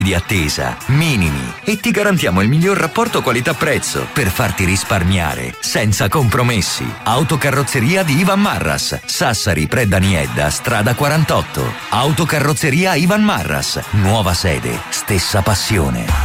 di attesa, minimi, e ti garantiamo il miglior rapporto qualità-prezzo per farti risparmiare senza compromessi. Autocarrozzeria di Ivan Marras, Sassari Predaniedda, strada 48. Autocarrozzeria Ivan Marras, nuova sede, stessa passione.